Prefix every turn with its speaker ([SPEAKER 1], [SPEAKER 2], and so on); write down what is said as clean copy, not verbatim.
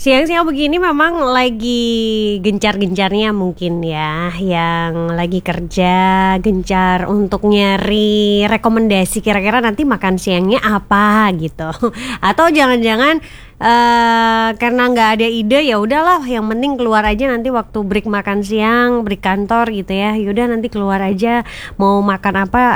[SPEAKER 1] Siang-siang begini memang lagi gencar-gencarnya mungkin ya, yang lagi kerja gencar untuk nyari rekomendasi kira-kira nanti makan siangnya apa gitu. Atau jangan-jangan karena nggak ada ide ya udahlah, yang penting keluar aja nanti waktu break makan siang, break kantor gitu ya. Yaudah nanti keluar aja mau makan apa